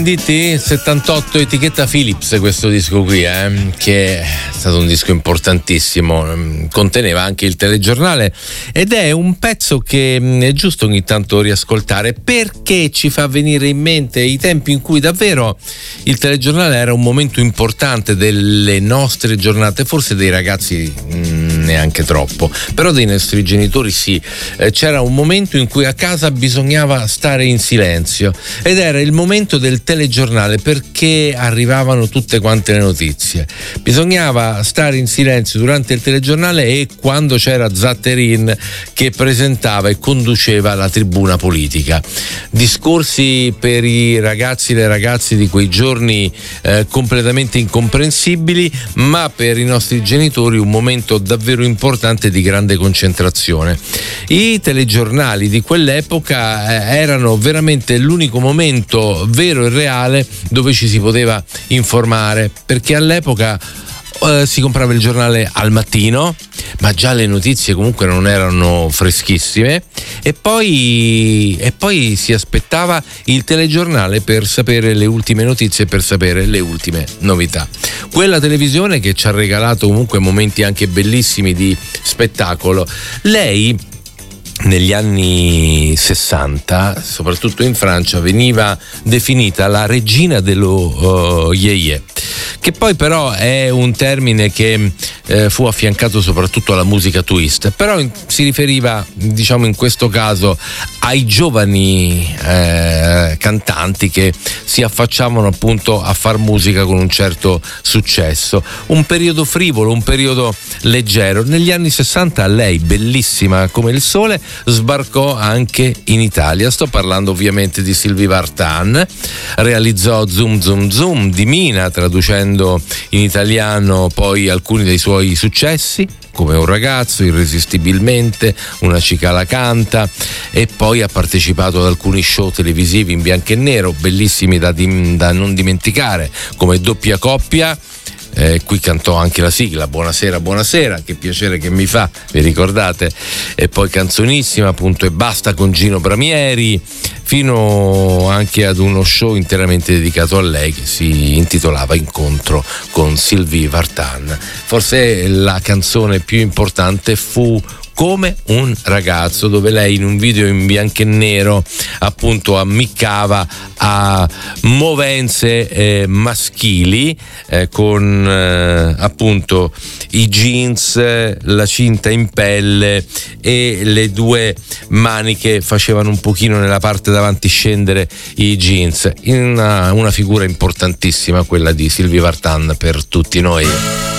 DT 78 etichetta Philips, questo disco qui, che è stato un disco importantissimo, conteneva anche il telegiornale ed è un pezzo che è giusto ogni tanto riascoltare perché ci fa venire in mente i tempi in cui davvero il telegiornale era un momento importante delle nostre giornate, forse dei ragazzi neanche troppo, però dei nostri genitori sì. C'era un momento in cui a casa bisognava stare in silenzio ed era il momento del telegiornale perché arrivavano tutte quante le notizie. Bisognava stare in silenzio durante il telegiornale e quando c'era Zatterin che presentava e conduceva la tribuna politica. Discorsi per i ragazzi e le ragazze di quei giorni completamente incomprensibili, ma per i nostri genitori un momento davvero importante di grande concentrazione. I telegiornali di quell'epoca erano veramente l'unico momento vero e reale dove ci si poteva informare, perché all'epoca si comprava il giornale al mattino, ma già le notizie comunque non erano freschissime, e poi si aspettava il telegiornale per sapere le ultime notizie, per sapere le ultime novità. Quella televisione che ci ha regalato comunque momenti anche bellissimi di spettacolo. Lei negli anni 60, soprattutto in Francia, veniva definita la regina dello yeye, che poi però è un termine che fu affiancato soprattutto alla musica twist, però si riferiva, diciamo in questo caso, ai giovani cantanti che si affacciavano appunto a far musica con un certo successo. Un periodo frivolo, un periodo leggero. Negli anni 60 lei, bellissima come il sole, sbarcò anche in Italia. Sto parlando ovviamente di Sylvie Vartan. Realizzò Zoom Zoom Zoom di Mina, traducendo in italiano poi alcuni dei suoi successi, come Un ragazzo, Irresistibilmente, Una cicala canta, e poi ha partecipato ad alcuni show televisivi in bianco e nero bellissimi da non dimenticare, come Doppia Coppia. Qui cantò anche la sigla Buonasera buonasera, che piacere che mi fa, vi ricordate? E poi canzonissima appunto E basta con Gino Bramieri, fino anche ad uno show interamente dedicato a lei che si intitolava Incontro con Sylvie Vartan. Forse la canzone più importante fu Come un ragazzo, dove lei in un video in bianco e nero appunto ammiccava a movenze maschili con appunto i jeans, la cinta in pelle e le due maniche facevano un pochino nella parte davanti scendere i jeans. Una figura importantissima quella di Sylvie Vartan per tutti noi.